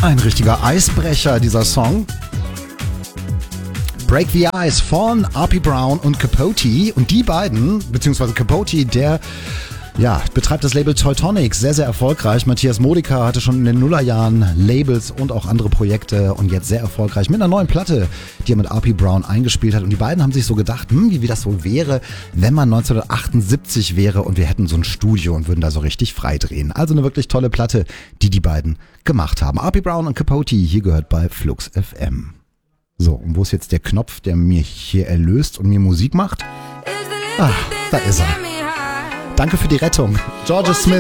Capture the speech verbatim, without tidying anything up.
Ein richtiger Eisbrecher, dieser Song. Break the Ice von R P Brown und Capote. Und die beiden, beziehungsweise Capote, der ja, betreibt das Label Teutonic, sehr, sehr erfolgreich. Matthias Modica hatte schon in den Nullerjahren Labels und auch andere Projekte und jetzt sehr erfolgreich mit einer neuen Platte, die er mit R P Brown eingespielt hat. Und die beiden haben sich so gedacht, hm, wie, wie das so wäre, wenn man neunzehnhundertachtundsiebzig wäre und wir hätten so ein Studio und würden da so richtig frei drehen. Also eine wirklich tolle Platte, die die beiden gemacht haben. R P Brown und Capote, hier gehört bei Flux F M. So, und wo ist jetzt der Knopf, der mir hier erlöst und mir Musik macht? Ah, da ist er. Danke für die Rettung. Georgia Smith.